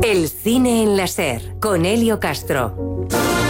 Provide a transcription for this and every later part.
El cine en la SER, con Elio Castro.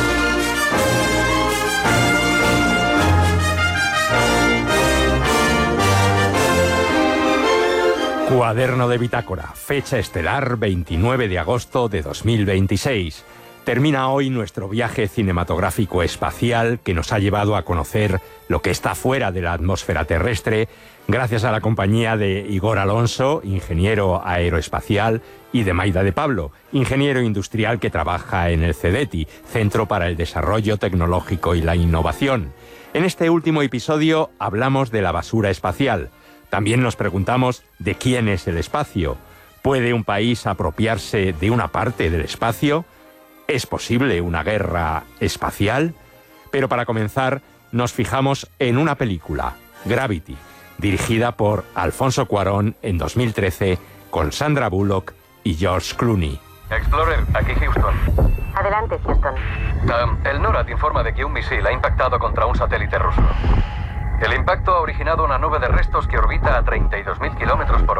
Cuaderno de bitácora, fecha estelar 29 de agosto de 2026. Termina hoy nuestro viaje cinematográfico espacial que nos ha llevado a conocer lo que está fuera de la atmósfera terrestre, gracias a la compañía de Igor Alonso, ingeniero aeroespacial, y de Maida de Pablo, ingeniero industrial que trabaja en el CEDETI, Centro para el Desarrollo Tecnológico y la Innovación. En este último episodio hablamos de la basura espacial. También nos preguntamos de quién es el espacio. ¿Puede un país apropiarse de una parte del espacio? ¿Es posible una guerra espacial? Pero para comenzar, nos fijamos en una película, Gravity, dirigida por Alfonso Cuarón en 2013, con Sandra Bullock y George Clooney. Explorer, aquí Houston. Adelante, Houston. El NORAD informa de que un misil ha impactado contra un satélite ruso. El impacto ha originado una nube de restos que orbita a 32.000 kilómetros por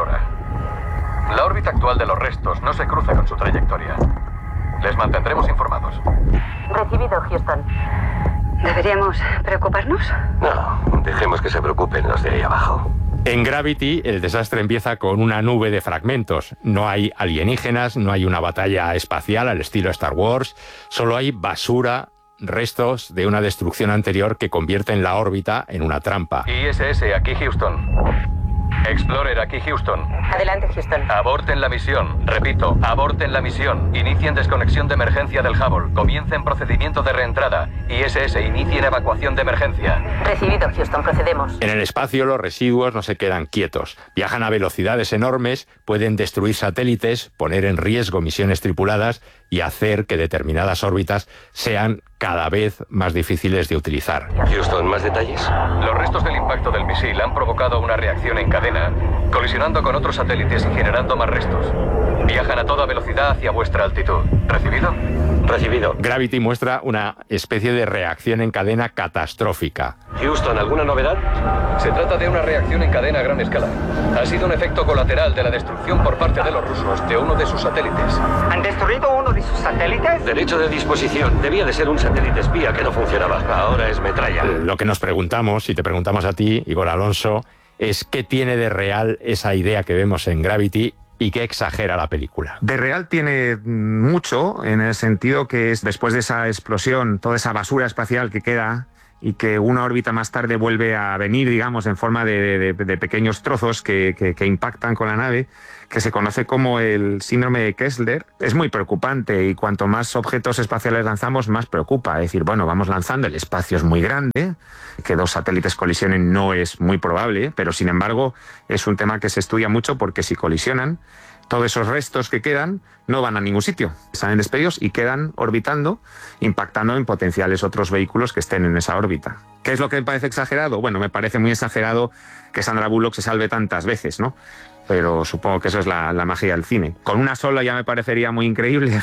hora. La órbita actual de los restos no se cruza con su trayectoria. Les mantendremos informados. Recibido, Houston. ¿Deberíamos preocuparnos? No, dejemos que se preocupen los de ahí abajo. En Gravity, el desastre empieza con una nube de fragmentos. No hay alienígenas, no hay una batalla espacial al estilo Star Wars, solo hay basura, restos de una destrucción anterior que convierten la órbita en una trampa. ISS, aquí Houston. Explorer, aquí Houston. Adelante, Houston. Aborten la misión. Repito, aborten la misión. Inicien desconexión de emergencia del Hubble. Comiencen procedimiento de reentrada. ISS, inicien evacuación de emergencia. Recibido, Houston. Procedemos. En el espacio los residuos no se quedan quietos. Viajan a velocidades enormes, pueden destruir satélites, poner en riesgo misiones tripuladas y hacer que determinadas órbitas sean cada vez más difíciles de utilizar. Houston, ¿más detalles? Los restos del impacto del misil han provocado una reacción en cadena, colisionando con otros satélites y generando más restos. Viajan a toda velocidad hacia vuestra altitud. ¿Recibido? Recibido. Gravity muestra una especie de reacción en cadena catastrófica. Houston, ¿alguna novedad? Se trata de una reacción en cadena a gran escala. Ha sido un efecto colateral de la destrucción por parte de los rusos de uno de sus satélites. ¿Han destruido uno de sus satélites? Derecho de disposición. Debía de ser un satélite espía que no funcionaba. Ahora es metralla. Lo que nos preguntamos, y te preguntamos a ti, Igor Alonso, es qué tiene de real esa idea que vemos en Gravity y qué exagera la película. De real tiene mucho, en el sentido que es después de esa explosión, toda esa basura espacial que queda y que una órbita más tarde vuelve a venir, digamos, en forma de pequeños trozos que impactan con la nave, que se conoce como el síndrome de Kessler. Es muy preocupante y cuanto más objetos espaciales lanzamos, más preocupa. Es decir, bueno, vamos lanzando, el espacio es muy grande, que dos satélites colisionen no es muy probable, pero sin embargo es un tema que se estudia mucho porque si colisionan, todos esos restos que quedan no van a ningún sitio. Salen despedidos y quedan orbitando, impactando en potenciales otros vehículos que estén en esa órbita. ¿Qué es lo que me parece exagerado? Bueno, me parece muy exagerado que Sandra Bullock se salve tantas veces, ¿no? Pero supongo que eso es la magia del cine. Con una sola ya me parecería muy increíble,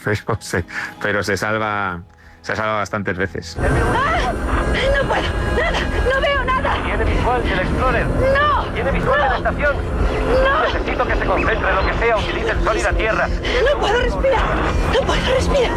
pero se salva bastantes veces. ¡Ah! ¡No puedo! ¡Nada! ¡No veo nada! ¿Tiene visual del Explorer? ¡No! ¿Tiene visual de la estación? ¡No! Necesito que se concentre, lo que sea, utilice el sol y la tierra. ¡No puedo respirar! ¡No puedo respirar!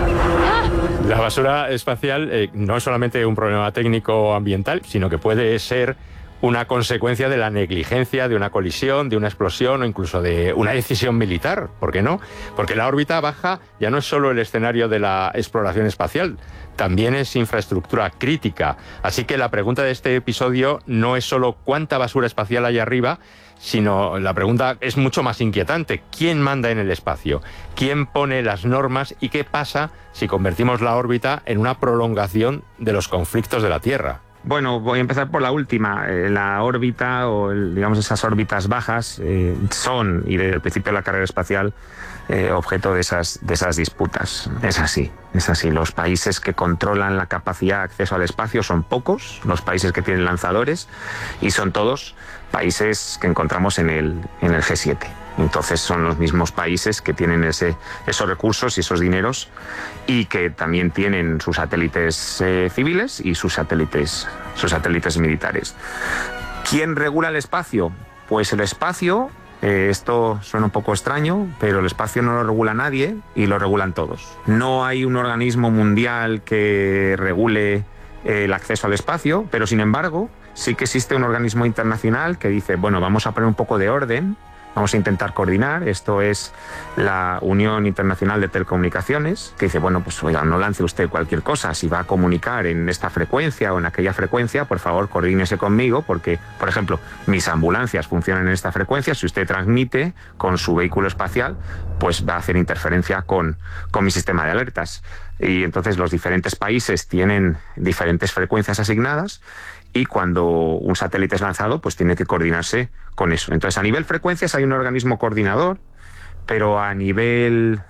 La basura espacial no es solamente un problema técnico o ambiental, sino que puede ser una consecuencia de la negligencia, de una colisión, de una explosión o incluso de una decisión militar. ¿Por qué no? Porque la órbita baja ya no es solo el escenario de la exploración espacial, también es infraestructura crítica. Así que la pregunta de este episodio no es solo cuánta basura espacial hay arriba, sino la pregunta es mucho más inquietante. ¿Quién manda en el espacio? ¿Quién pone las normas? ¿Y qué pasa si convertimos la órbita en una prolongación de los conflictos de la Tierra? Bueno, voy a empezar por la última. La órbita, o digamos esas órbitas bajas, son, y desde el principio de la carrera espacial, objeto de esas disputas. Es así. Los países que controlan la capacidad de acceso al espacio son pocos, los países que tienen lanzadores, y son todos países que encontramos en el G7. Entonces son los mismos países que tienen esos recursos y esos dineros y que también tienen sus satélites civiles y sus satélites militares. ¿Quién regula el espacio? Pues el espacio Esto suena un poco extraño, pero el espacio no lo regula nadie y lo regulan todos. No hay un organismo mundial que regule el acceso al espacio, pero sin embargo sí que existe un organismo internacional que dice, bueno, vamos a poner un poco de orden, vamos a intentar coordinar. Esto es la Unión Internacional de Telecomunicaciones, que dice, bueno, pues oiga, no lance usted cualquier cosa. Si va a comunicar en esta frecuencia o en aquella frecuencia, por favor, coordínese conmigo, porque, por ejemplo, mis ambulancias funcionan en esta frecuencia. Si usted transmite con su vehículo espacial, pues va a hacer interferencia con mi sistema de alertas. Y entonces los diferentes países tienen diferentes frecuencias asignadas, y cuando un satélite es lanzado, pues tiene que coordinarse con eso. Entonces, a nivel frecuencias hay un organismo coordinador, pero a nivel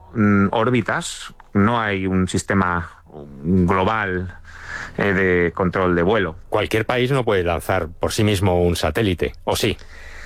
órbitas no hay un sistema global de control de vuelo. Cualquier país no puede lanzar por sí mismo un satélite, ¿o sí?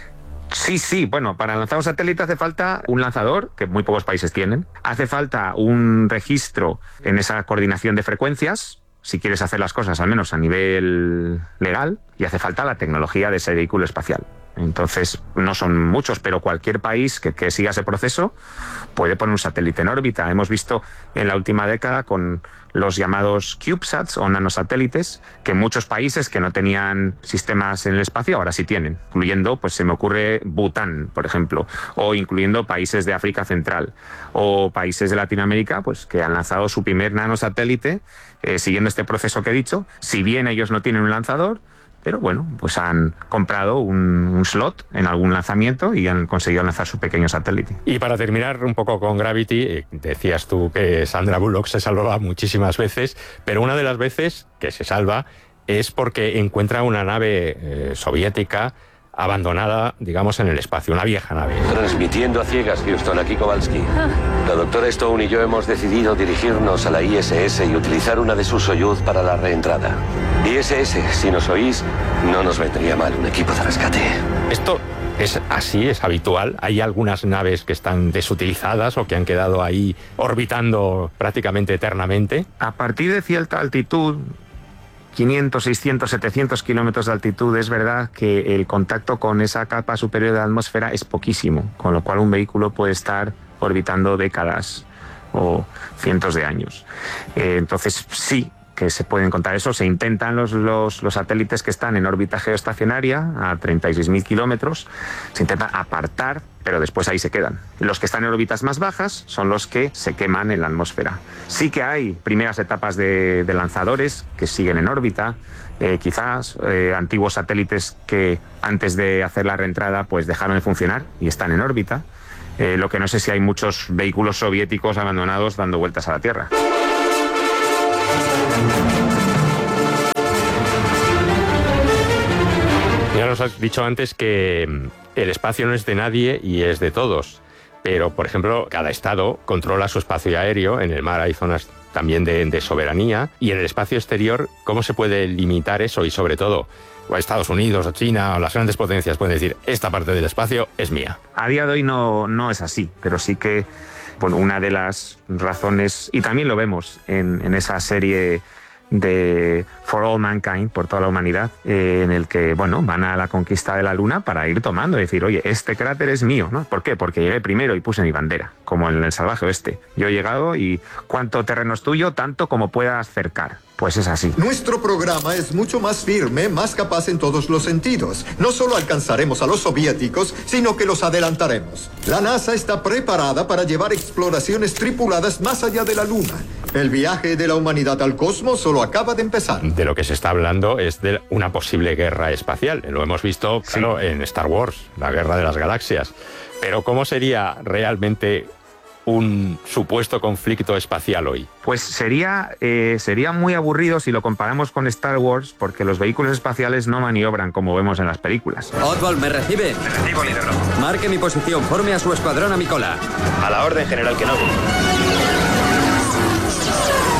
Sí. Bueno, para lanzar un satélite hace falta un lanzador, que muy pocos países tienen. Hace falta un registro en esa coordinación de frecuencias, si quieres hacer las cosas al menos a nivel legal, y hace falta la tecnología de ese vehículo espacial. Entonces, no son muchos, pero cualquier país que siga ese proceso puede poner un satélite en órbita. Hemos visto en la última década con los llamados CubeSats o nanosatélites, que muchos países que no tenían sistemas en el espacio ahora sí tienen, incluyendo, pues se me ocurre Bután, por ejemplo, o incluyendo países de África Central o países de Latinoamérica, pues que han lanzado su primer nanosatélite siguiendo este proceso que he dicho. Si bien ellos no tienen un lanzador, pero bueno, pues han comprado un slot en algún lanzamiento y han conseguido lanzar su pequeño satélite. Y para terminar un poco con Gravity, decías tú que Sandra Bullock se salvaba muchísimas veces, pero una de las veces que se salva es porque encuentra una nave soviética abandonada, digamos, en el espacio, una vieja nave. Transmitiendo a ciegas, Houston, aquí Kowalski. La doctora Stone y yo hemos decidido dirigirnos a la ISS y utilizar una de sus Soyuz para la reentrada. ISS, si nos oís, no nos vendría mal un equipo de rescate. ¿Esto es así, es habitual? ¿Hay algunas naves que están desutilizadas o que han quedado ahí orbitando prácticamente eternamente? A partir de cierta altitud, 500, 600, 700 kilómetros de altitud, es verdad que el contacto con esa capa superior de la atmósfera es poquísimo, con lo cual un vehículo puede estar orbitando décadas o cientos de años. Entonces sí que se puede encontrar eso. Se intentan los satélites que están en órbita geoestacionaria a 36.000 kilómetros, se intentan apartar, pero después ahí se quedan. Los que están en órbitas más bajas son los que se queman en la atmósfera. Sí que hay primeras etapas de lanzadores que siguen en órbita, quizás antiguos satélites que antes de hacer la reentrada pues dejaron de funcionar y están en órbita. Lo que no sé si hay muchos vehículos soviéticos abandonados dando vueltas a la Tierra. Ya nos has dicho antes que el espacio no es de nadie y es de todos, pero, por ejemplo, cada estado controla su espacio aéreo. En el mar hay zonas también de soberanía, y en el espacio exterior, ¿cómo se puede limitar eso? Y sobre todo, Estados Unidos o China o las grandes potencias pueden decir, esta parte del espacio es mía. A día de hoy no es así, pero sí que, bueno, una de las razones, y también lo vemos en esa serie de For All Mankind, por toda la humanidad, en el que, bueno, van a la conquista de la Luna para ir tomando y decir, oye, este cráter es mío, ¿no? ¿Por qué? Porque llegué primero y puse mi bandera, como en el Salvaje Oeste. Yo he llegado y ¿cuánto terreno es tuyo? Tanto como puedas cercar. Pues es así. Nuestro programa es mucho más firme, más capaz en todos los sentidos. No solo alcanzaremos a los soviéticos, sino que los adelantaremos. La NASA está preparada para llevar exploraciones tripuladas más allá de la Luna. El viaje de la humanidad al cosmos solo acaba de empezar. De lo que se está hablando es de una posible guerra espacial. Lo hemos visto, claro, en Star Wars, la guerra de las galaxias. Pero ¿cómo sería realmente un supuesto conflicto espacial hoy? Pues sería muy aburrido si lo comparamos con Star Wars, porque los vehículos espaciales no maniobran como vemos en las películas. Oswald, ¿me recibe? Me recibo, líder rojo. Marque mi posición, forme a su escuadrón a mi cola. A la orden, general Kenobi.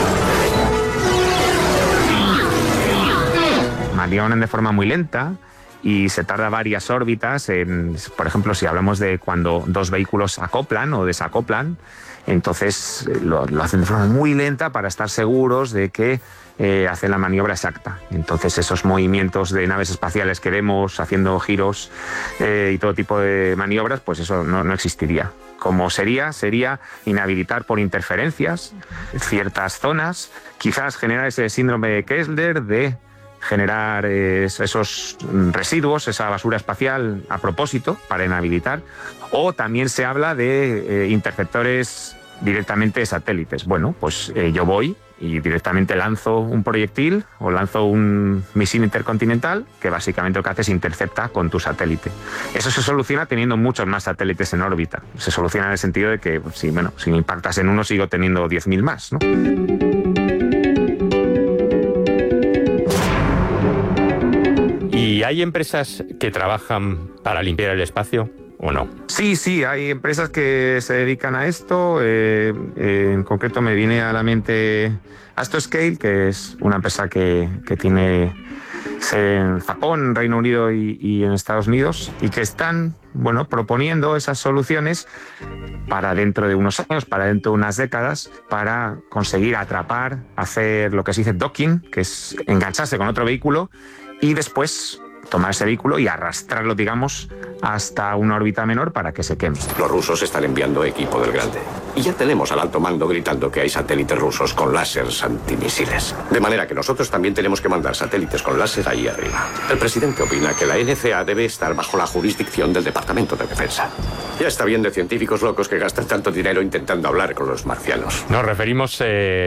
Maniobran de forma muy lenta y se tarda varias órbitas por ejemplo, si hablamos de cuando dos vehículos acoplan o desacoplan, entonces lo hacen de forma muy lenta para estar seguros de que hacen la maniobra exacta. Entonces esos movimientos de naves espaciales que vemos haciendo giros y todo tipo de maniobras, pues eso no existiría. Como sería inhabilitar por interferencias ciertas zonas, quizás generar ese síndrome de Kessler de generar esos residuos, esa basura espacial a propósito para inhabilitar, o también se habla de interceptores directamente de satélites. Bueno, pues yo voy y directamente lanzo un proyectil o lanzo un misil intercontinental que básicamente lo que hace es intercepta con tu satélite. Eso se soluciona teniendo muchos más satélites en órbita. Se soluciona en el sentido de que si me impactas en uno sigo teniendo 10.000 más, ¿no? ¿Y hay empresas que trabajan para limpiar el espacio o no? Sí, hay empresas que se dedican a esto. En concreto me viene a la mente Astroscale, que es una empresa que tiene sede en Japón, Reino Unido y en Estados Unidos, y que están proponiendo esas soluciones para dentro de unos años, para dentro de unas décadas, para conseguir atrapar, hacer lo que se dice docking, que es engancharse con otro vehículo y después tomar ese vehículo y arrastrarlo, digamos, hasta una órbita menor para que se queme. Los rusos están enviando equipo del Grande. Y ya tenemos al alto mando gritando que hay satélites rusos con láseres antimisiles. De manera que nosotros también tenemos que mandar satélites con láser ahí arriba. El presidente opina que la NCA debe estar bajo la jurisdicción del Departamento de Defensa. Ya está bien de científicos locos que gastan tanto dinero intentando hablar con los marcianos. Nos referimos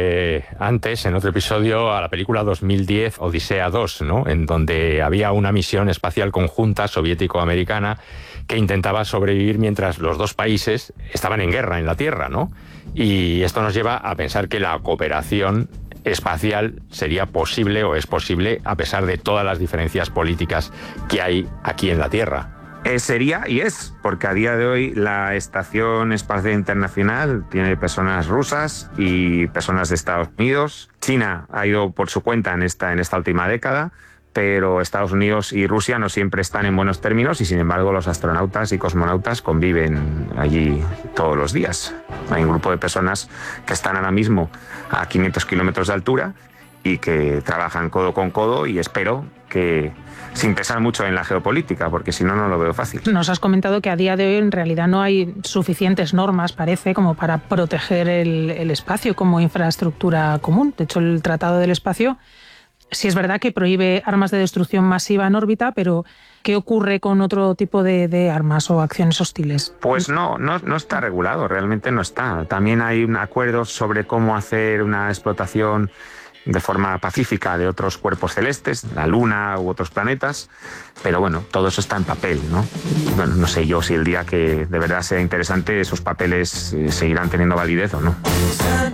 antes, en otro episodio, a la película 2010 Odisea 2, ¿no? En donde había una misión espacial conjunta soviético-americana que intentaba sobrevivir mientras los dos países estaban en guerra en la Tierra, ¿no? Y esto nos lleva a pensar que la cooperación espacial sería posible o es posible a pesar de todas las diferencias políticas que hay aquí en la Tierra. Sería y es, porque a día de hoy la Estación Espacial Internacional tiene personas rusas y personas de Estados Unidos. China ha ido por su cuenta en esta última década, pero Estados Unidos y Rusia no siempre están en buenos términos y, sin embargo, los astronautas y cosmonautas conviven allí todos los días. Hay un grupo de personas que están ahora mismo a 500 kilómetros de altura y que trabajan codo con codo, y espero que sin pensar mucho en la geopolítica, porque si no, no lo veo fácil. Nos has comentado que a día de hoy en realidad no hay suficientes normas, parece, como para proteger el espacio como infraestructura común. De hecho, el Tratado del Espacio sí es verdad que prohíbe armas de destrucción masiva en órbita, pero ¿qué ocurre con otro tipo de armas o acciones hostiles? Pues no está regulado, realmente no está. También hay acuerdos sobre cómo hacer una explotación de forma pacífica de otros cuerpos celestes, la Luna u otros planetas, pero bueno, todo eso está en papel, ¿no? Bueno, no sé yo si el día que de verdad sea interesante esos papeles seguirán teniendo validez o no.